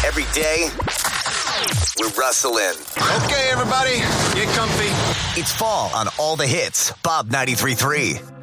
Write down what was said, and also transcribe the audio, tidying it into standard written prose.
Every day, we're rustling. Okay, everybody, get comfy. It's fall on all the hits. Bob 93.3.